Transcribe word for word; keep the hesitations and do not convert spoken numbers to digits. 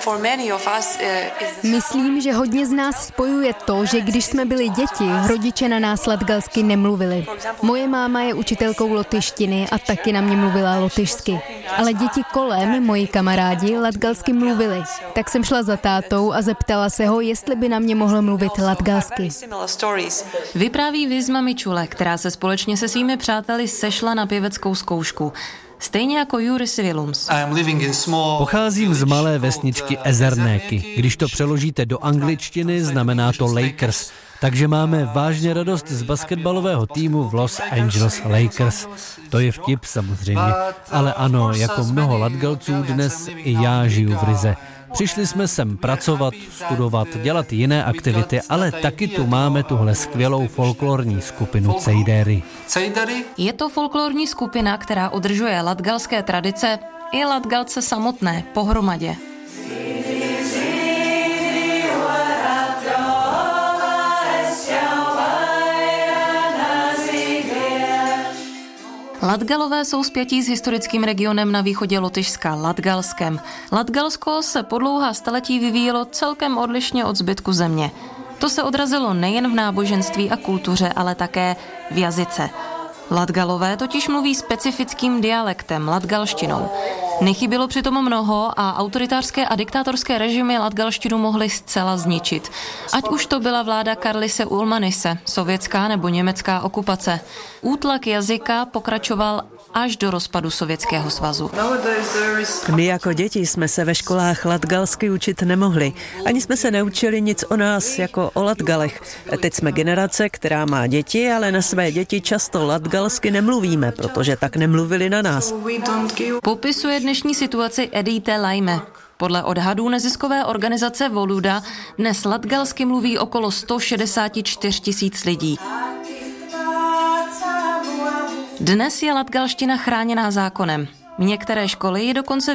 Myslím, že hodně z nás spojuje to, že když jsme byli děti, rodiče na nás latgalsky nemluvili. Moje máma je učitelkou lotyštiny a taky na mě mluvila lotyšsky. Ale děti kolem, moji kamarádi, latgalsky mluvili. Tak jsem šla za tátou a zeptala se ho, jestli by na mě mohl mluvit latgalsky. Vypráví Vizma Mičule, která se společně se svými přáteli sešla na pěveckou zkoušku. Stejně jako Juris Vilums. Pocházím z malé vesničky Ezernéky. Když to přeložíte do angličtiny, znamená to Lakers. Takže máme vážně radost z basketbalového týmu v Los Angeles Lakers. To je vtip samozřejmě. Ale ano, jako mnoho Latgalců dnes i já žiju v Rize. Přišli jsme sem pracovat, studovat, dělat jiné aktivity, ale taky tu máme tuhle skvělou folklorní skupinu Cejdery. Je to folklorní skupina, která udržuje latgalské tradice i Latgalce samotné pohromadě. Latgalové jsou spjatí s historickým regionem na východě Lotyšska, Latgalskem. Latgalsko se po dlouhá staletí vyvíjelo celkem odlišně od zbytku země. To se odrazilo nejen v náboženství a kultuře, ale také v jazyce. Latgalové totiž mluví specifickým dialektem, latgalštinou. Nechybělo přitom mnoho a autoritářské a diktátorské režimy latgalštinu mohly zcela zničit. Ať už to byla vláda Karlise Ulmanise, sovětská nebo německá okupace. Útlak jazyka pokračoval až do rozpadu Sovětského svazu. My jako děti jsme se ve školách latgalsky učit nemohli. Ani jsme se neučili nic o nás, jako o Latgalech. Teď jsme generace, která má děti, ale na své děti často latgalsky nemluvíme, protože tak nemluvili na nás. Popisuje dnešní situaci Edite Lajme. Podle odhadů neziskové organizace Voluda dnes latgalsky mluví okolo sto šedesát čtyři tisíc lidí. Dnes je latgalština chráněná zákonem. Některé školy ji dokonce